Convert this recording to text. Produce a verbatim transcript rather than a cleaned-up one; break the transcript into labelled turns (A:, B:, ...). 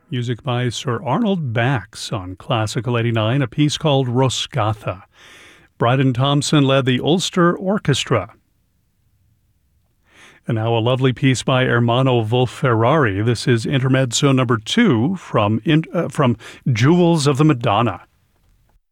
A: Music by Sir Arnold Bax on Classical eighty-nine, a piece called Roscatha. Bryden Thompson led the Ulster Orchestra. And now a lovely piece by Ermanno Wolf-Ferrari. This is Intermezzo number two from, in, uh, from Jewels of the Madonna.